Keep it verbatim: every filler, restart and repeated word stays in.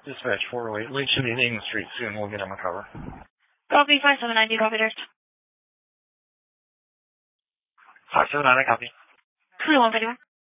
Dispatch four oh eight, Lake should be in English Street soon. We'll get him a cover. Copy, five seven nine, copy there. five seven nine, I copy. three one thirty-one.